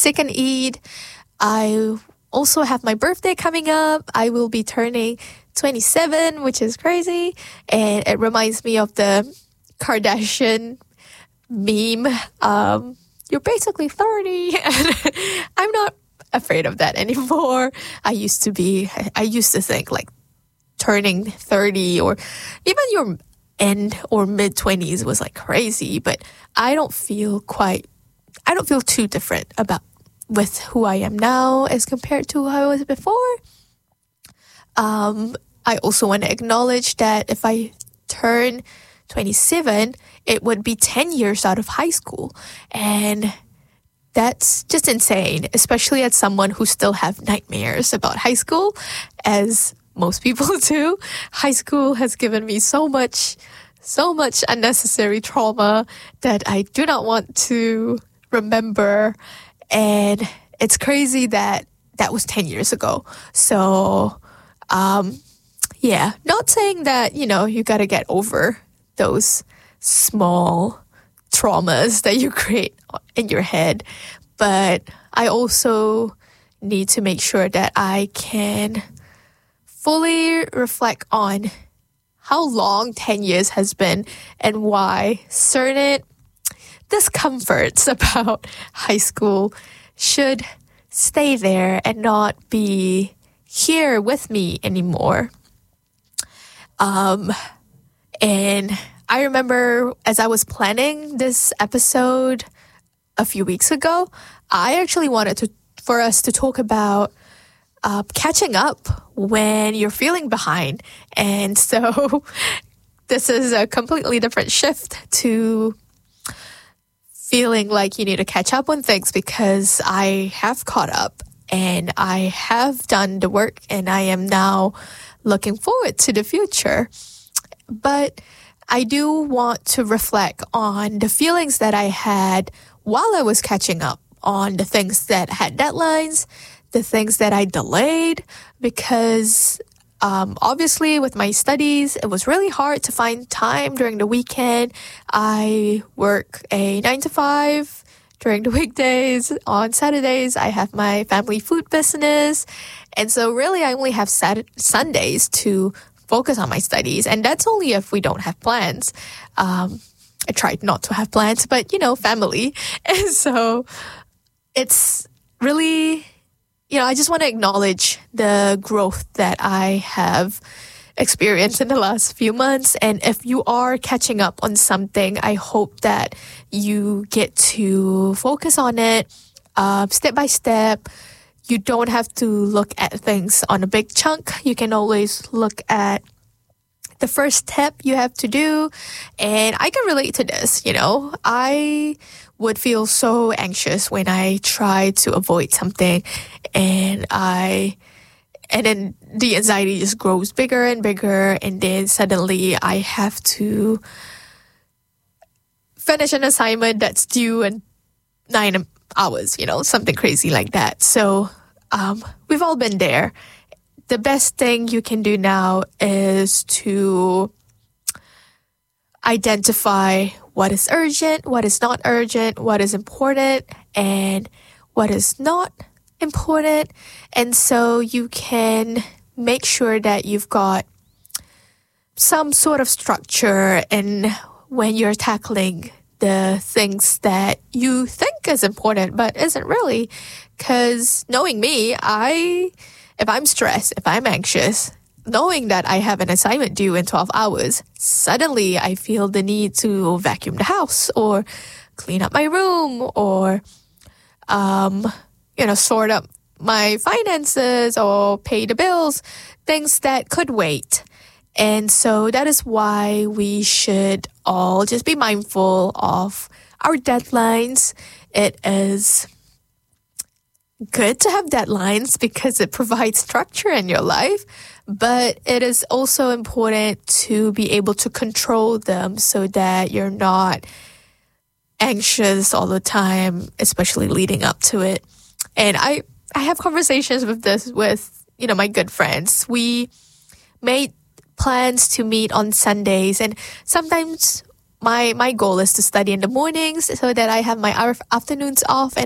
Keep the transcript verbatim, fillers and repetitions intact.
second Eid. I also have my birthday coming up. I will be turning twenty-seven, which is crazy. And it reminds me of the Kardashian meme. Um, you're basically thirty. I'm not afraid of that anymore. I used to be, I used to think like turning thirty or even your end or mid twenties was like crazy, but I don't feel quite, I don't feel too different about with who I am now as compared to who I was before. Um, I also want to acknowledge that if I turn twenty-seven, it would be ten years out of high school. And that's just insane, especially as someone who still have nightmares about high school, as most people do. High school has given me so much, so much unnecessary trauma that I do not want to remember. And it's crazy that that was ten years ago. So, um, yeah, not saying that, you know, you got to get over those small traumas that you create in your head. But I also need to make sure that I can fully reflect on how long ten years has been and why certain discomforts about high school should stay there and not be here with me anymore. Um, and I remember as I was planning this episode a few weeks ago, I actually wanted to for us to talk about uh, catching up when you're feeling behind. And so this is a completely different shift to feeling like you need to catch up on things, because I have caught up and I have done the work and I am now looking forward to the future. But I do want to reflect on the feelings that I had while I was catching up on the things that had deadlines, the things that I delayed, because um, obviously with my studies, it was really hard to find time during the weekend. I work a nine to five during the weekdays. On Saturdays, I have my family food business. And so really, I only have Saturday, Sundays to focus on my studies. And that's only if we don't have plans. Um, I tried not to have plans, but, you know, family. And so it's really, you know, I just want to acknowledge the growth that I have experienced in the last few months. And if you are catching up on something, I hope that you get to focus on it uh, step by step. You don't have to look at things on a big chunk. You can always look at the first step you have to do. And I can relate to this, you know. I would feel so anxious when I try to avoid something, and I and then the anxiety just grows bigger and bigger, and then suddenly I have to finish an assignment that's due in nine hours, you know, something crazy like that. So um, we've all been there. The best thing you can do now is to identify what is urgent, what is not urgent, what is important, and what is not important. And so you can make sure that you've got some sort of structure in when you're tackling the things that you think is important but isn't really. Because knowing me, I if I'm stressed, if I'm anxious, knowing that I have an assignment due in twelve hours, suddenly I feel the need to vacuum the house or clean up my room or, um, you know, sort up my finances or pay the bills, things that could wait. And so that is why we should all just be mindful of our deadlines. It is good to have deadlines because it provides structure in your life, but it is also important to be able to control them so that you're not anxious all the time, especially leading up to it. And I, I have conversations with this with, you know, my good friends. We made plans to meet on Sundays, and sometimes my my goal is to study in the mornings so that I have my afternoons off, and